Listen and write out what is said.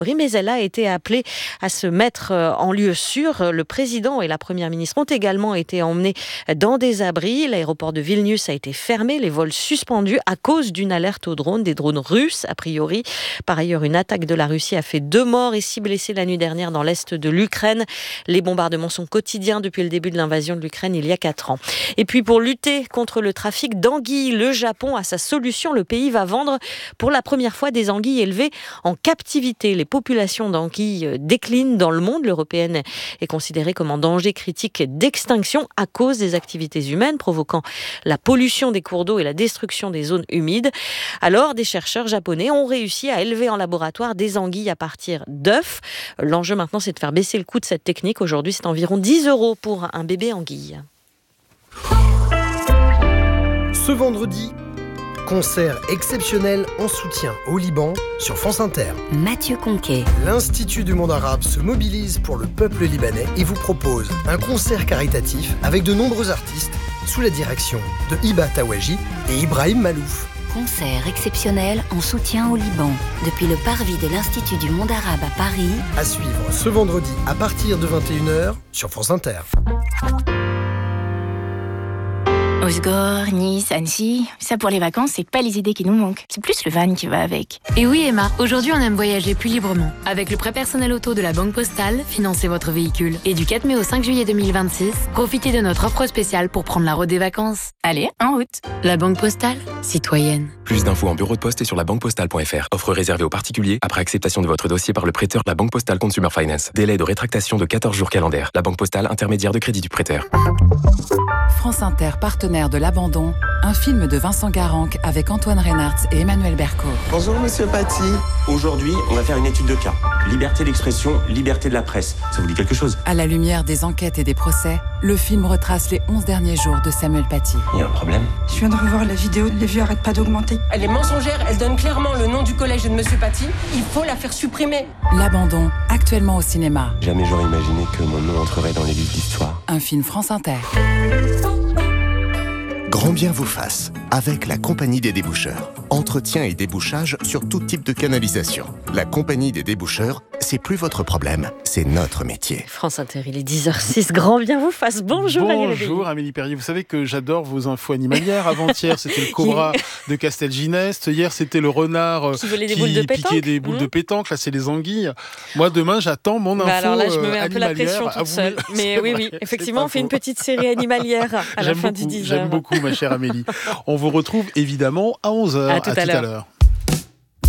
mais elle a été appelée à se mettre en lieu sûr. Le président et la première ministre ont également été emmenés dans des abris. L'aéroport de Vilnius a été fermé, les vols suspendus à cause d'une alerte aux drones, des drones russes a priori. Par ailleurs, une attaque de la Russie a fait 2 morts et 6 blessés la nuit dernière dans l'est de l'Ukraine. Les bombardements sont quotidiens depuis le début de l'invasion de l'Ukraine il y a 4 ans. Et puis pour lutter contre le trafic d'anguilles, le Japon a sa solution. Le pays va vendre pour la première fois des anguilles élevées en captivité. Les populations d'anguilles déclinent dans le monde. L'européenne est considérée comme en danger critique d'extinction à cause des activités humaines provoquant la pollution des cours d'eau et la destruction des zones humides. Alors, des chercheurs japonais ont réussi à élever en laboratoire des anguilles à partir d'œufs. L'enjeu maintenant, c'est de faire baisser le coût de cette technique. Aujourd'hui, c'est environ 10 € pour un bébé anguille. Ce vendredi, concert exceptionnel en soutien au Liban sur France Inter. Mathieu Conquet. L'Institut du monde arabe se mobilise pour le peuple libanais et vous propose un concert caritatif avec de nombreux artistes sous la direction de Hiba Tawaji et Ibrahim Malouf. Concert exceptionnel en soutien au Liban depuis le parvis de l'Institut du monde arabe à Paris. À suivre ce vendredi à partir de 21h sur France Inter. Osgore, Nice, Annecy, ça pour les vacances, c'est pas les idées qui nous manquent. C'est plus le van qui va avec. Et oui Emma, aujourd'hui on aime voyager plus librement. Avec le prêt personnel auto de la Banque Postale, financez votre véhicule. Et du 4 mai au 5 juillet 2026, profitez de notre offre spéciale pour prendre la route des vacances. Allez, en route. La Banque Postale, citoyenne. Plus d'infos en bureau de poste et sur labanquepostale.fr. Offre réservée aux particuliers après acceptation de votre dossier par le prêteur. La Banque Postale Consumer Finance. Délai de rétractation de 14 jours calendaires. La Banque Postale, intermédiaire de crédit du prêteur. France Inter, partenaire de L'Abandon, un film de Vincent Garanc avec Antoine Reynartz et Emmanuel Berco. Bonjour Monsieur Paty. Aujourd'hui, on va faire une étude de cas. Liberté d'expression, liberté de la presse. Ça vous dit quelque chose? À la lumière des enquêtes et des procès, le film retrace les 11 derniers jours de Samuel Paty. Il y a un problème? Je viens de revoir la vidéo, les vues arrêtent pas d'augmenter. Elle est mensongère, elle donne clairement le nom du collège de Monsieur Paty. Il faut la faire supprimer. L'Abandon, actuellement au cinéma. Jamais j'aurais imaginé que mon nom entrerait dans les livres d'histoire. Un film France Inter. Grand bien vous fasse, avec la Compagnie des déboucheurs. Entretien et débouchage sur tout type de canalisation. La Compagnie des déboucheurs, c'est plus votre problème, c'est notre métier. France Inter, il est 10h06. Grand bien vous fasse. Bonjour Amélie Perrier. Vous savez que j'adore vos infos animalières. Avant-hier, c'était le cobra de Castelginest. Hier, c'était le renard qui piquait des boules de pétanque. Là, c'est les anguilles. Moi, demain, j'attends mon info alors là, je me mets un peu la animalière pression toute seule. Mais oui, effectivement, on fait une petite série animalière à la fin du 10h. J'aime beaucoup, ma chère Amélie. On vous retrouve évidemment à 11h. À tout à l'heure.